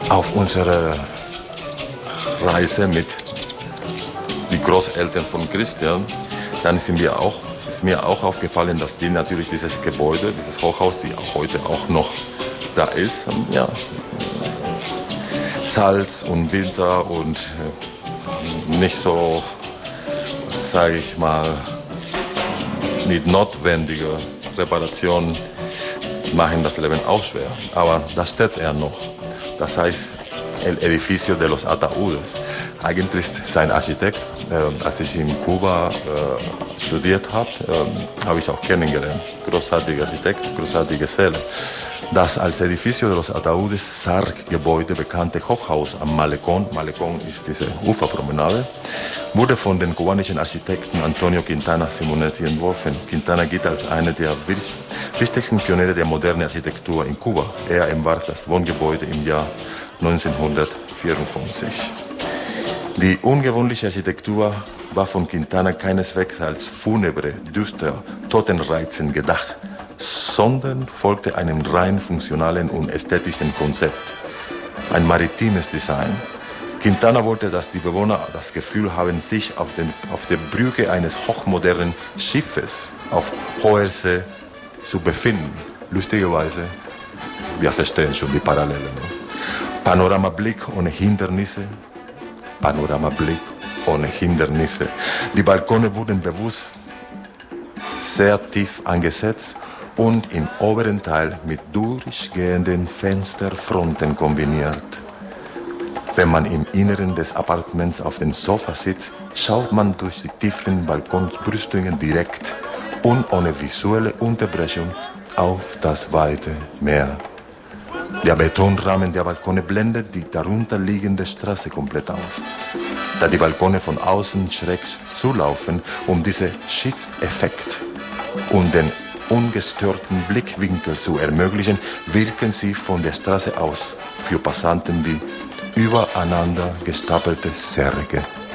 Auf unserer Reise mit den Großeltern von Christian, dann ist mir auch aufgefallen, dass die natürlich dieses Gebäude, dieses Hochhaus, die auch heute auch noch da ist, ja, Salz und Winter und nicht so, sage ich mal, nicht notwendige Reparationen machen das Leben auch schwer. Aber da steht er noch. Das heißt, El Edificio de los Ataúdes. Eigentlich ist sein Architekt, als ich in Kuba studiert habe, habe ich auch kennengelernt. Großartiger Architekt, großartige Seele. Das als Edificio de los Ataúdes Sarg-Gebäude bekannte Hochhaus am Malecón, Malecón ist diese Uferpromenade, wurde von dem kubanischen Architekten Antonio Quintana Simonetti entworfen. Quintana gilt als einer der wichtigsten Pioniere der modernen Architektur in Kuba. Er entwarf das Wohngebäude im Jahr 1954. Die ungewöhnliche Architektur war von Quintana keineswegs als funebre, düster, totenreizend gedacht, sondern folgte einem rein funktionalen und ästhetischen Konzept. Ein maritimes Design. Quintana wollte, dass die Bewohner das Gefühl haben, sich auf der Brücke eines hochmodernen Schiffes auf hoher See zu befinden. Lustigerweise, wir verstehen schon die Parallelen. Panoramablick ohne Hindernisse. Panoramablick ohne Hindernisse. Die Balkone wurden bewusst sehr tief angesetzt und im oberen Teil mit durchgehenden Fensterfronten kombiniert. Wenn man im Inneren des Appartements auf dem Sofa sitzt, schaut man durch die tiefen Balkonbrüstungen direkt und ohne visuelle Unterbrechung auf das weite Meer. Der Betonrahmen der Balkone blendet die darunter liegende Straße komplett aus. Da die Balkone von außen schräg zulaufen, um diesen Schiffseffekt und den ungestörten Blickwinkel zu ermöglichen, wirken sie von der Straße aus für Passanten wie übereinander gestapelte Särge.